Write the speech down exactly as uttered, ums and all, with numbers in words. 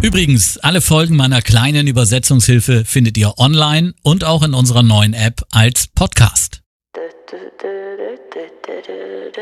Übrigens, alle Folgen meiner kleinen Übersetzungshilfe findet ihr online und auch in unserer neuen App als Podcast.